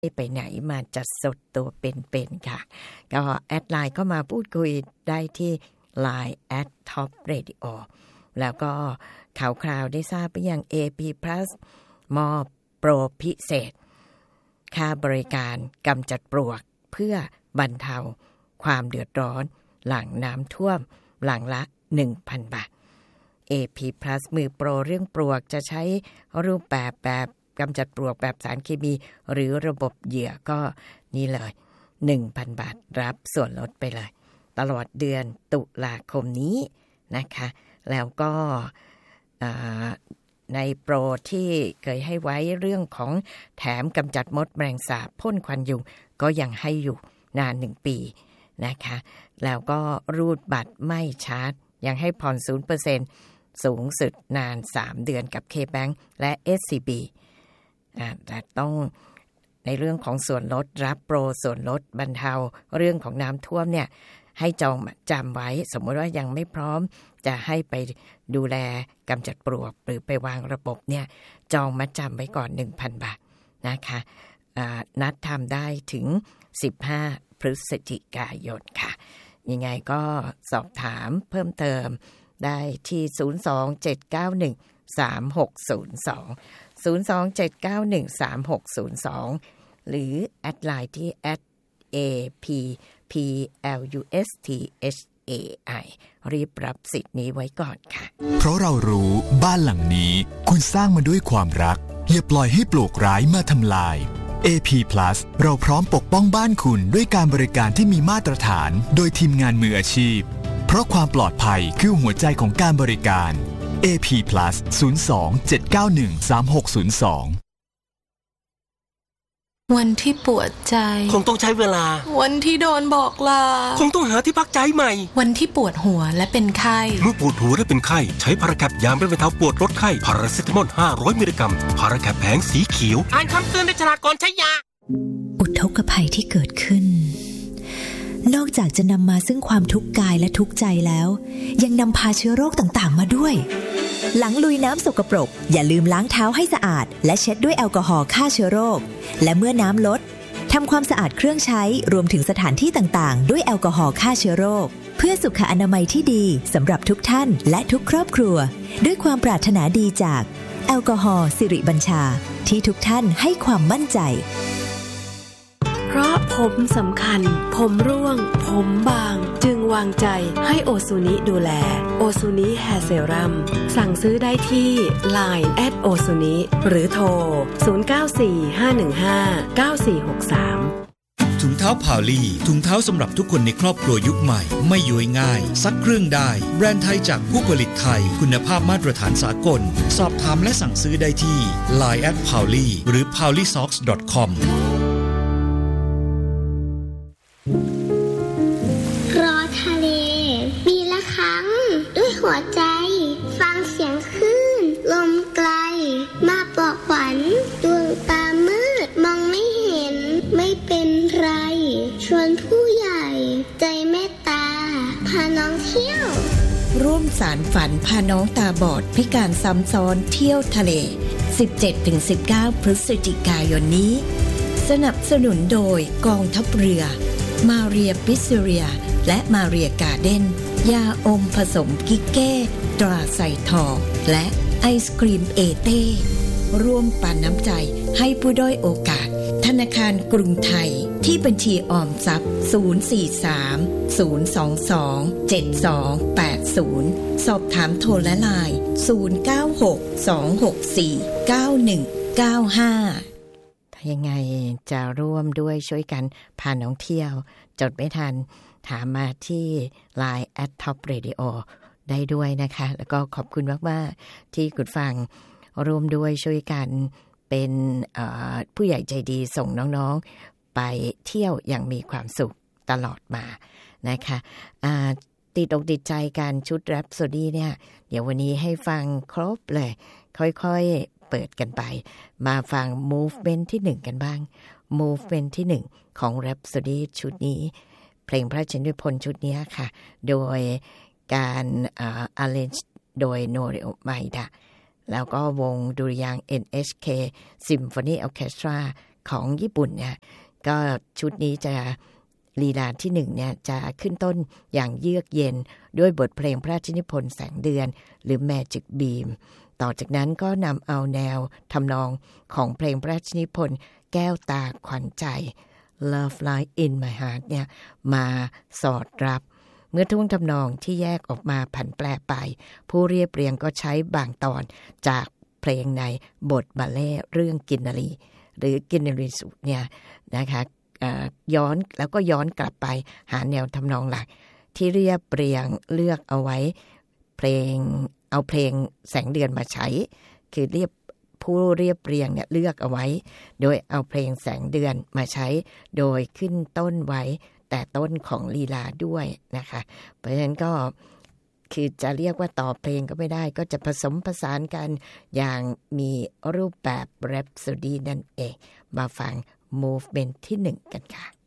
ไปไหนมาจัดสดตัวเป็นๆค่ะก็แอดไลน์ก็มาพูดคุยได้ที่ Line @topradio แล้วก็ข่าวคราวได้ทราบไปยัง AP Plus มอบโปรพิเศษค่าบริการกำจัดปลวกเพื่อบรรเทาความเดือดร้อนหลังน้ำท่วมหลังละ 1,000 บาท AP Plus มือโปรเรื่องปลวกจะใช้รูปแบบกำจัดปลวกแบบสารเคมีหรือระบบเหยื่อก็นี่เลย 1,000 บาทรับส่วนลดไปเลยตลอดเดือนตุลาคมนี้นะคะแล้วก็ในโปรที่เคยให้ไว้เรื่องของแถมกำจัดมดแมลงสาบพ่นควันยุงก็ยังให้อยู่นาน1ปีนะคะแล้วก็รูดบัตรไม่ชาร์จยังให้ผ่อน 0% สูงสุดนาน3เดือนกับ K-Bank และ SCB แต่ต้องในเรื่องของส่วนลดรับโปรส่วนลดบรรเทาเรื่องของน้ำท่วมเนี่ยให้จองจำไว้สมมติว่ายังไม่พร้อมจะให้ไปดูแลกำจัดปลวกหรือไปวางระบบเนี่ยจองมัดจำไว้ก่อน 1,000 บาทนะคะนัดทำได้ถึง15พฤศจิกายนค่ะยังไงก็สอบถามเพิ่มเติมได้ที่027913602 027913602หรือแอดไลน์ที่ @APPLUSTHAI รีบรับสิทธิ์นี้ไว้ก่อนค่ะเพราะเรารู้บ้านหลังนี้คุณสร้างมาด้วยความรักอย่าปล่อยให้ปลวกร้ายมาทำลาย AP Plus เราพร้อมปกป้องบ้านคุณด้วยการบริการที่มีมาตรฐานโดยทีมงานมืออาชีพเพราะความปลอดภัยคือหัวใจของการบริการ AP Plus 02-791-3602 วันที่ปวดใจคงต้องใช้เวลาวันที่โดนบอกลาคงต้องหาที่พักใจใหม่วันที่ปวดหัวและเป็นไข้เมื่อปวดหัวและเป็นไข้ใช้พาราแคปยาบรรเทาปวดลดไข้พาราเซตามอล500มิลลิกรัมพาราแคปแผงสีเขียวอ่านคำเตือนในฉลากก่อนใช้ยาอุทกภัยที่เกิดขึ้นนอกจากจะนำมาซึ่งความทุกข์กายและทุกข์ใจแล้วยังนำพาเชื้อโรคต่างๆมาด้วยหลังลุยน้ำสกปรกอย่าลืมล้างเท้าให้สะอาดและเช็ดด้วยแอลกอฮอล์ฆ่าเชื้อโรคและเมื่อน้ำลดทำความสะอาดเครื่องใช้รวมถึงสถานที่ต่างๆด้วยแอลกอฮอล์ฆ่าเชื้อโรคเพื่อสุขอนามัยที่ดีสำหรับทุกท่านและทุกครอบครัวด้วยความปรารถนาดีจากแอลกอฮอล์สิริบัญชาที่ทุกท่านให้ความมั่นใจเพราะผมสำคัญผมร่วงผมบางจึงวางใจให้โอซูนิดูแลโอซูนิแฮร์เซรั่มสั่งซื้อได้ที่ Line @osuni หรือโทร0945159463 ถุงเท้าพาวลี่ถุงเท้าสำหรับทุกคนในครอบครัวยุคใหม่ไม่ย้วยง่ายซักเครื่องได้แบรนด์ไทยจากผู้ผลิตไทยคุณภาพมาตรฐานสากลสอบถามและสั่งซื้อได้ที่ Line @pawly หรือ pawlysocks.com รอทะเลปีละครั้งด้วยหัวใจฟังเสียงคลื่นลมไกลมาบอกหวันดวงตามืดมองไม่เห็นไม่เป็นไรชวนผู้ใหญ่ใจเมตตาพาน้องเที่ยวร่วมสารฝันพาน้องตาบอดพิการซ้ำซ้อนเที่ยวทะเล 17-19 พฤศจิกายนนี้สนับสนุนโดยกองทัพเรือมาเรียปิซเรียและมาเรียการ์เด้นยาอมผสมกิกเก้ตราไซทองและไอศกรีมเอเต้ร่วมปันน้ำใจให้ผู้ด้อยโอกาสธนาคารกรุงไทยที่บัญชีออมทรัพย์043-022-7280สอบถามโทรและไลน์0962649195ยังไงจะร่วมด้วยช่วยกันพาน้องเที่ยวจดไม่ทันถามมาที่ Line @topradio ได้ด้วยนะคะแล้วก็ขอบคุณมากๆที่คุณฟังร่วมด้วยช่วยกันเป็นผู้ใหญ่ใจดีส่งน้องๆไปเที่ยวอย่างมีความสุขตลอดมานะคะติดอกติดใจกันชุดแรปโซดี้เนี่ยเดี๋ยววันนี้ให้ฟังครบเลยค่อยๆเปิดกันไปมาฟัง movement ที่1กันบ้าง movement ที่1ของ Rhapsody ชุดนี้เพลงพระราชนิพนธ์ชุดนี้ค่ะโดยการarrange โดยโนริโอไมดะแล้วก็วงดุริยางค์ NHK Symphony Orchestra ของญี่ปุ่นเนี่ยก็ชุดนี้จะลีลาที่1เนี่ยจะขึ้นต้นอย่างเยือกเย็นด้วยบทเพลงพระราชนิพนธ์แสงเดือนหรือ Magic Beam ต่อจากนั้นก็นำเอาแนวทำนองของเพลงพระราชนิพนธ์แก้วตาขวัญใจ Love Light in My Heart เนี่ยมาสอดรับเมื่อท่วงทำนองที่แยกออกมาผันแปรไปผู้เรียบเรียงก็ใช้บางตอนจากเพลงในบทบัลเล่ต์เรื่องกินนารีหรือกินนารีสูตรเนี่ยนะคะย้อนกลับไปหาแนวทำนองหลักที่เรียบเรียงเลือกเอาไว้เอาเพลงแสงเดือนมาใช้คือผู้เรียบเรียงเนี่ยเลือกเอาไว้โดยเอาเพลงแสงเดือนมาใช้โดยขึ้นต้นไว้แต่ต้นของลีลาด้วยนะคะเพราะฉะนั้นก็คือจะเรียกว่าต่อเพลงก็ไม่ได้ก็จะผสมผสานกันอย่างมีรูปแบบ Rhapsody นั่นเองมาฟัง Movement ที่ 1 กันค่ะ